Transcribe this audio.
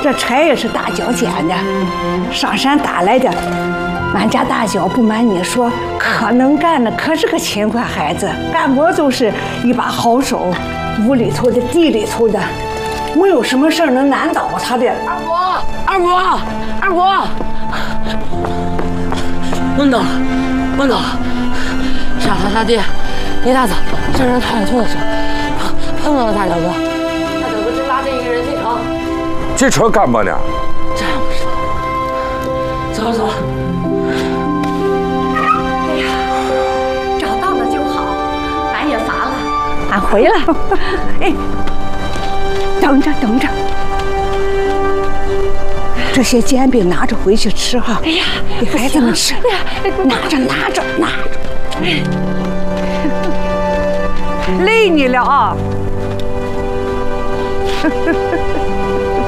这柴也是大脚捡的，上山打来的。俺家大脚不瞒你说，可能干了，可是个勤快孩子，干活就是一把好手，屋里头的地里头的，没有什么事儿能难倒他的。 二伯，问到了，傻他爹一大早上山探兔的时候碰到了大脚哥，大脚哥正拉着一个人进城。 这车干嘛呢？ 这还不知道。走了。 哎呀，找到了就好，俺也乏了， 俺回来。哎，等着，这些煎饼拿着回去吃哈。 哎呀， 给孩子们吃。 哎呀， 拿着。累你了啊！